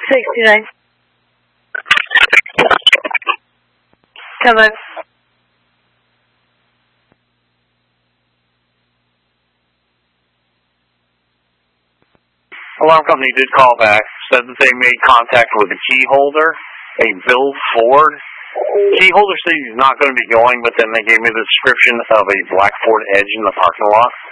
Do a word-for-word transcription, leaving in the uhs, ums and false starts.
sixty-nine. Come on. Alarm company did call back, said that they made contact with a key holder, a Bill Ford. Key holder said he's not going to be going, but then they gave me the description of a black Ford Edge in the parking lot.